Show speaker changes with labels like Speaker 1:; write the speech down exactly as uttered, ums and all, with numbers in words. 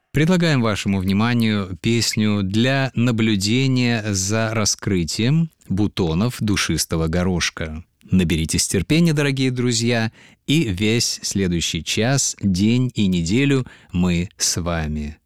Speaker 1: Предлагаем вашему вниманию песню для наблюдения за раскрытием бутонов душистого горошка. Наберитесь терпения, дорогие друзья, и весь следующий час, день и неделю мы с вами.